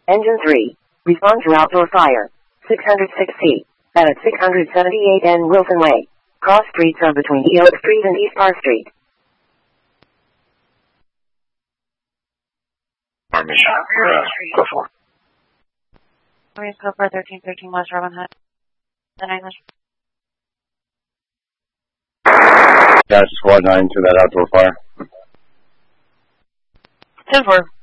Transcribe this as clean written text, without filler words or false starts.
Engine 3. Respond to outdoor fire. 606 feet. At 678 N Wilson Way. Cross streets are between E Oak Street and East Park Street. Army shop. Go for it. Marine Cobra 1313 West Robin Hood. In English. Dash Squad 9 to that outdoor fire. 10-4.